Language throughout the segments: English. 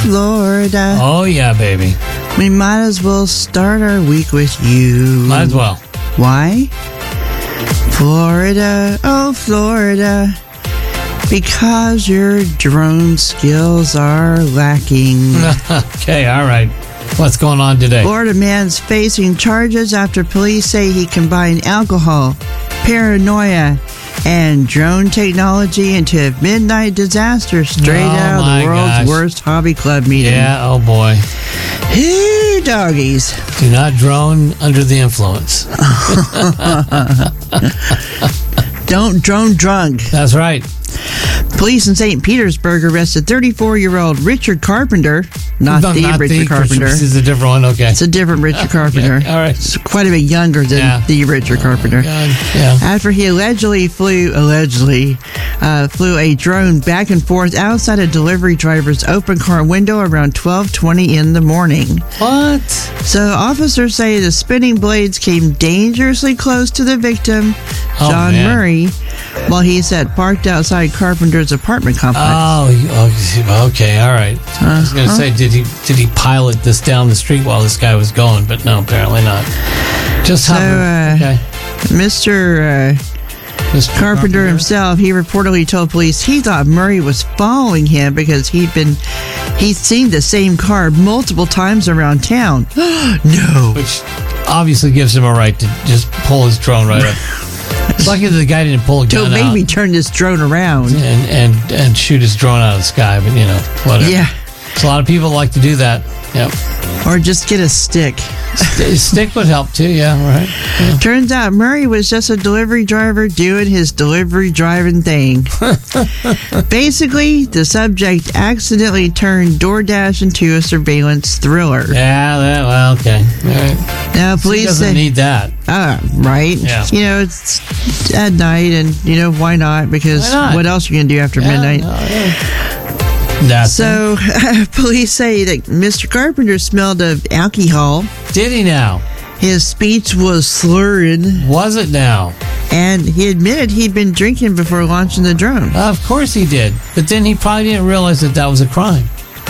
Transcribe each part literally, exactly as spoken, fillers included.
Florida. Oh, yeah, baby. We might as well start our week with you. Might as well. Why? Florida, oh, Florida. Because your drone skills are lacking. Okay, all right. What's going on today? Florida man's facing charges after police say he combined alcohol, paranoia, and drone technology into a midnight disaster straight Oh, out of my the world's gosh. worst hobby club meeting. Yeah, oh boy. Hey, doggies. Do not drone under the influence. Don't drone drunk. That's right. Police in Saint Petersburg arrested thirty-four-year-old Richard Carpenter. Not No, the not Richard the, Carpenter. This is a different one, okay. It's a different Richard Carpenter. Okay, all right. It's quite a bit younger than Yeah. the Richard Carpenter. God, yeah. After he allegedly flew, allegedly uh, flew a drone back and forth outside a delivery driver's open car window around twelve twenty in the morning. What? So officers say the spinning blades came dangerously close to the victim, Oh, John man. Murray, while he sat parked outside Carpenter's apartment complex. Oh, you- okay, all right. I was going to say, did he did he pilot this down the street while this guy was going? But no, apparently not. Just So, hover. uh, okay. Mister Uh, Mister Carpenter himself, he reportedly told police he thought Murray was following him because he'd been he'd seen the same car multiple times around town. No. Which obviously gives him a right to just pull his drone right up. It's lucky that the guy didn't pull a So gun made out me turn this drone around. and, and, and shoot his drone out of the sky, but you know, whatever. Yeah. So a lot of people like to do that. Yep. Or just get a stick. St- Stick would help too, yeah, right. Yeah. Turns out Murray was just a delivery driver doing his delivery driving thing. Basically, the subject accidentally turned DoorDash into a surveillance thriller. Yeah, that, well, okay. All right. Now, He police doesn't say, need that. ah, right? Yeah. You know, it's at night, and you know why not? Because Why not? what else are you gonna do after Yeah, midnight? no, yeah. That's So, police say that Mister Carpenter smelled of alcohol. Did he now? His speech was slurred, Was it now? and he admitted he'd been drinking before launching the drone. Of course he did. But then he probably didn't realize that that was a crime.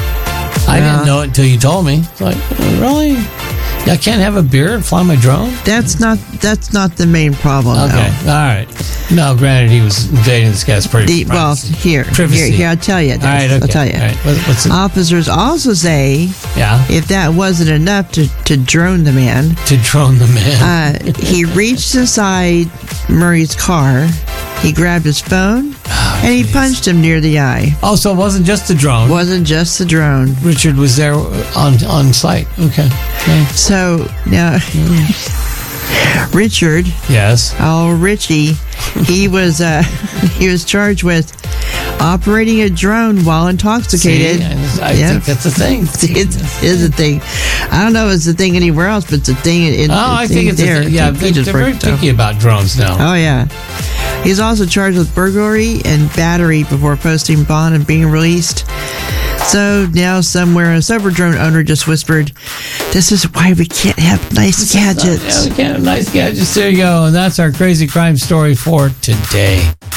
I Yeah. didn't know it until you told me. It's like, really? I can't have a beer and fly my drone? That's not that's not the main problem. Okay, though. all right. No, granted, he was invading this guy's privacy. The, well, here, Privacy. here, here, I'll tell you. This. All right, okay. I'll tell you. All right. What, what's it? Officers also say yeah, if that wasn't enough to, to drone the man, to drone the man. uh, he reached inside Murray's car, he grabbed his phone, and he geez. punched him near the eye. oh, so it wasn't just the drone. Wasn't just the drone. Richard was there on on site. Okay. okay. So now, Richard, Yes. oh Richie, he was uh, he was charged with operating a drone while intoxicated. See, I, I Yeah. think that's a thing. It is a thing. I don't know if it's a thing anywhere else, but it's a thing in, Oh, I think it's there. a thing. Yeah, in they, they're very Petersburg, so. picky about drones now. Oh, yeah. He's also charged with burglary and battery before posting bond and being released. So now somewhere a sober drone owner just whispered, "This is why we can't have nice gadgets." Yeah, we can't have nice gadgets. There you go. And that's our crazy crime story for today.